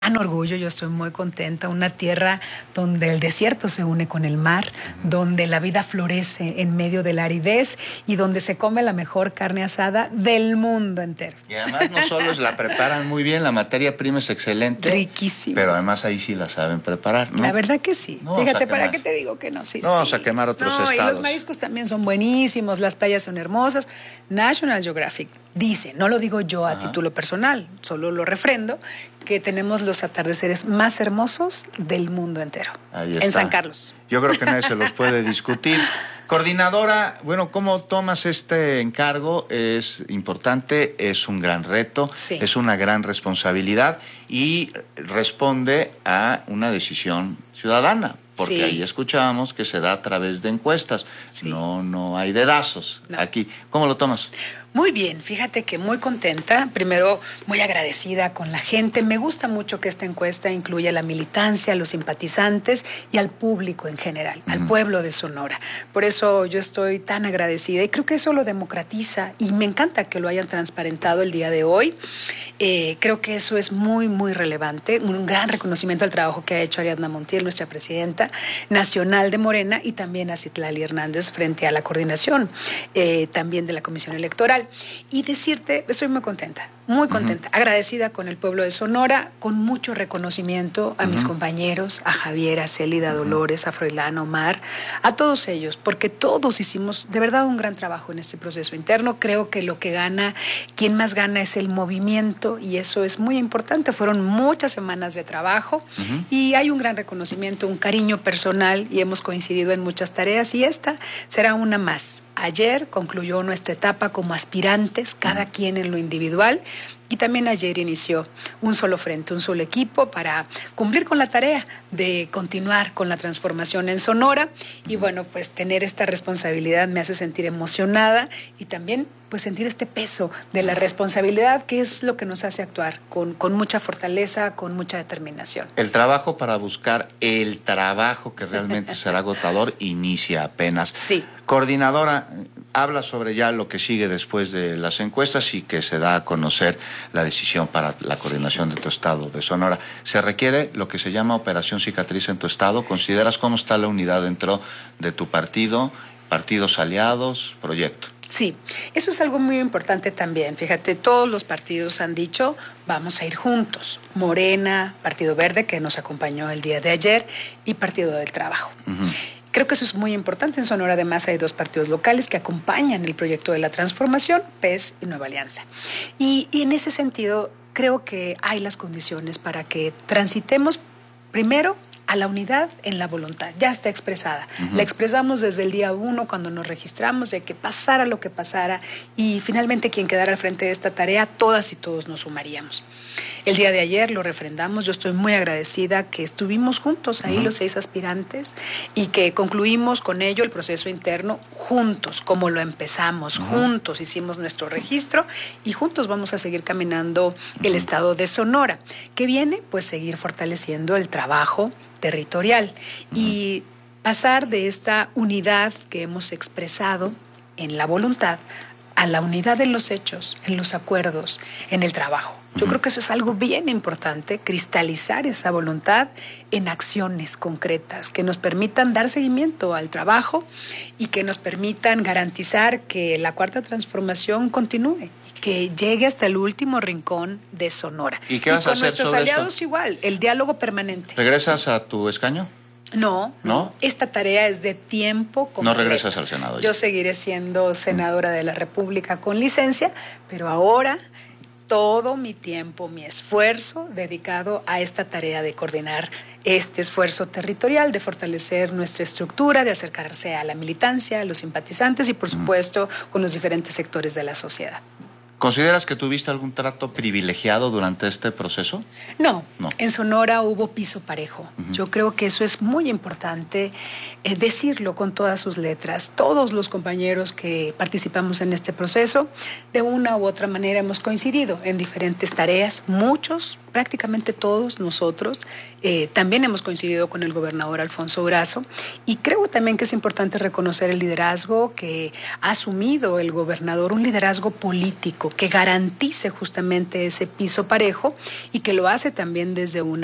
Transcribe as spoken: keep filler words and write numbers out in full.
orgullo, yo estoy muy contenta, una tierra donde el desierto se une con el mar, uh-huh. donde la vida florece en medio de la aridez y donde se come la mejor carne asada del mundo entero. Y además no solo la preparan muy bien, la materia prima es excelente. Riquísimo. Pero además ahí sí la saben preparar, ¿no? La verdad que sí. No Fíjate, ¿para qué te digo que no? Sí, no sí. vamos a quemar otros no, estados. Y los mariscos también son buenísimos, las playas son hermosas. National Geographic dice, no lo digo yo a Ajá. título personal, solo lo refrendo, que tenemos los atardeceres más hermosos del mundo entero. Ahí está. En San Carlos. Yo creo que nadie se los puede discutir. Coordinadora, bueno, ¿cómo tomas este encargo? Es importante, es un gran reto, sí. es una gran responsabilidad y responde a una decisión ciudadana, porque sí. ahí escuchábamos que se da a través de encuestas, sí. no, no hay dedazos no. aquí. ¿Cómo lo tomas? Muy bien, fíjate que muy contenta, primero muy agradecida con la gente. Me gusta mucho que esta encuesta incluya a la militancia, a los simpatizantes y al público en general, uh-huh. al pueblo de Sonora. Por eso yo estoy tan agradecida y creo que eso lo democratiza y me encanta que lo hayan transparentado el día de hoy. Eh, creo que eso es muy, muy relevante, un gran reconocimiento al trabajo que ha hecho Ariadna Montiel, nuestra presidenta nacional de Morena, y también a Citlali Hernández frente a la coordinación eh, también de la Comisión Electoral. Y decirte, estoy muy contenta, muy contenta, uh-huh. agradecida con el pueblo de Sonora, con mucho reconocimiento a uh-huh. mis compañeros, a Javier, a Célida, a Dolores, a Froilán, a Omar, a todos ellos, porque todos hicimos de verdad un gran trabajo en este proceso interno. Creo que lo que gana, quien más gana es el movimiento, y eso es muy importante. Fueron muchas semanas de trabajo uh-huh. y hay un gran reconocimiento, un cariño personal, y hemos coincidido en muchas tareas, y esta será una más. Ayer concluyó nuestra etapa como aspirantes, cada uh-huh. quien en lo individual, y también ayer inició un solo frente, un solo equipo para cumplir con la tarea de continuar con la transformación en Sonora. Y bueno, pues tener esta responsabilidad me hace sentir emocionada y también pues sentir este peso de la responsabilidad, que es lo que nos hace actuar con, con mucha fortaleza, con mucha determinación. El trabajo para buscar el trabajo que realmente será agotador inicia apenas. Sí. Coordinadora, habla sobre ya lo que sigue después de las encuestas y que se da a conocer la decisión para la coordinación sí. de tu estado de Sonora. ¿Se requiere lo que se llama operación cicatriz en tu estado? ¿Consideras cómo está la unidad dentro de tu partido, partidos aliados, proyecto? Sí, eso es algo muy importante también. Fíjate, todos los partidos han dicho, vamos a ir juntos. Morena, Partido Verde, que nos acompañó el día de ayer, y Partido del Trabajo. Uh-huh. Creo que eso es muy importante. En Sonora, además, hay dos partidos locales que acompañan el proyecto de la transformación, P E S y Nueva Alianza. Y, y en ese sentido, creo que hay las condiciones para que transitemos primero a la unidad en la voluntad, ya está expresada. Uh-huh. La expresamos desde el día uno cuando nos registramos, de que pasara lo que pasara, y finalmente quien quedara al frente de esta tarea, todas y todos nos sumaríamos. El día de ayer lo refrendamos. Yo estoy muy agradecida que estuvimos juntos ahí uh-huh. los seis aspirantes y que concluimos con ello el proceso interno juntos, como lo empezamos, uh-huh. juntos hicimos nuestro registro y juntos vamos a seguir caminando uh-huh. el estado de Sonora. ¿Qué viene? Pues seguir fortaleciendo el trabajo territorial uh-huh. y pasar de esta unidad que hemos expresado en la voluntad a la unidad en los hechos, en los acuerdos, en el trabajo. Yo uh-huh. creo que eso es algo bien importante, cristalizar esa voluntad en acciones concretas que nos permitan dar seguimiento al trabajo y que nos permitan garantizar que la cuarta transformación continúe, que llegue hasta el último rincón de Sonora. ¿Y qué vas y con a hacer nuestros sobre aliados esto? Igual, el diálogo permanente. ¿Regresas a tu escaño? No, ¿No? Esta tarea es de tiempo completo. No regresas al Senado. Ya. Yo seguiré siendo senadora de la República con licencia, pero ahora todo mi tiempo, mi esfuerzo dedicado a esta tarea de coordinar este esfuerzo territorial, de fortalecer nuestra estructura, de acercarse a la militancia, a los simpatizantes y, por supuesto, con los diferentes sectores de la sociedad. ¿Consideras que tuviste algún trato privilegiado durante este proceso? No, no. En Sonora hubo piso parejo. Uh-huh. Yo creo que eso es muy importante eh, decirlo con todas sus letras. Todos los compañeros que participamos en este proceso, de una u otra manera hemos coincidido en diferentes tareas. Muchos, prácticamente todos nosotros, eh, también hemos coincidido con el gobernador Alfonso Durazo. Y creo también que es importante reconocer el liderazgo que ha asumido el gobernador, un liderazgo político que garantice justamente ese piso parejo y que lo hace también desde una